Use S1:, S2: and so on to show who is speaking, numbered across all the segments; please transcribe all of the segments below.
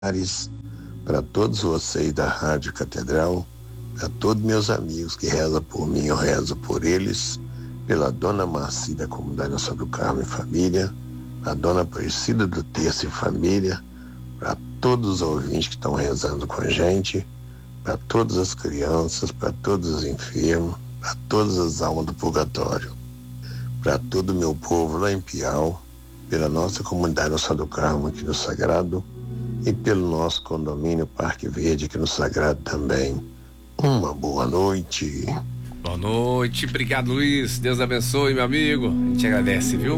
S1: para todos vocês da Rádio Catedral, para todos meus amigos que rezam por mim, eu rezo por eles, pela Dona Marci da Comunidade Nossa do Carmo e família, a Dona Aparecida do Terço e família, para todos os ouvintes que estão rezando com a gente, para todas as crianças, para todos os enfermos, para todas as almas do purgatório, para todo o meu povo lá em Piau, pela nossa comunidade Nossa do Carmo aqui no Sagrado e pelo nosso condomínio Parque Verde aqui no Sagrado também. Uma boa noite.
S2: Boa noite, obrigado, Luiz. Deus abençoe, meu amigo. A gente agradece, viu?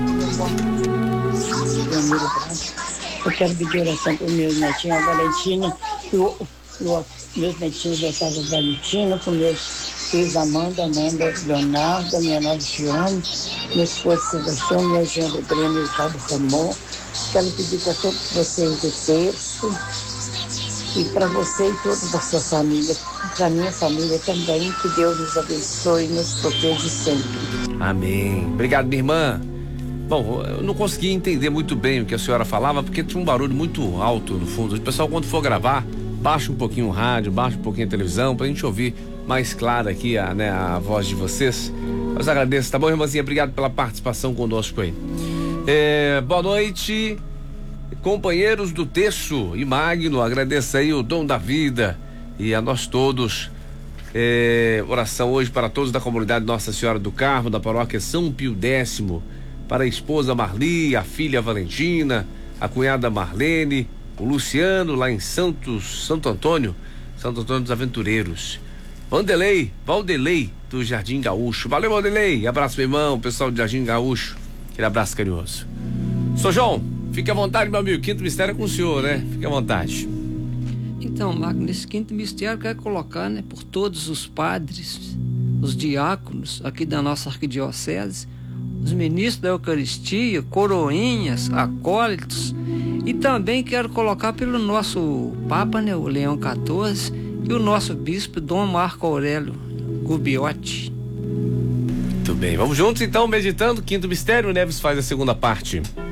S3: Eu quero pedir oração para os meus netinhos, a Valentina, meus netinhos da casa Valentina, para meus filhos Amanda, Leonardo, minha nova Giane, meu esposo Sebastião, minha genro Breno e Ricardo Ramon. Quero pedir para todos vocês do terço e para você e toda a sua família, para minha família também, que Deus nos abençoe e nos proteja sempre.
S2: Amém. Obrigado, minha irmã. Bom, eu não consegui entender muito bem o que a senhora falava, porque tinha um barulho muito alto no fundo. O pessoal, quando for gravar, baixa um pouquinho o rádio, baixa um pouquinho a televisão, pra gente ouvir mais clara aqui a voz de vocês. Mas agradeço, tá bom, irmãzinha? Obrigado pela participação conosco aí. Boa noite, companheiros do Terço e Magno, agradeço aí o dom da vida e a nós todos. Oração hoje para todos da comunidade Nossa Senhora do Carmo, da paróquia São Pio X, para a esposa Marli, a filha Valentina, a cunhada Marlene, o Luciano lá em Santo Antônio dos Aventureiros, Valdelei do Jardim Gaúcho. Valeu, Valdelei, abraço, meu irmão, pessoal do Jardim Gaúcho, aquele abraço carinhoso. Sou João, fique à vontade, meu amigo, quinto mistério é com o senhor, né? Fique à vontade.
S4: Então, Magno, nesse quinto mistério eu quero colocar, né, por todos os padres, os diáconos aqui da nossa arquidiocese, os ministros da Eucaristia, coroinhas, acólitos, e também quero colocar pelo nosso Papa, né, o Leão XIV, e o nosso bispo, Dom Marco Aurélio Gubiotti.
S2: Muito bem, vamos juntos então, meditando, quinto mistério, o Neves faz a segunda parte.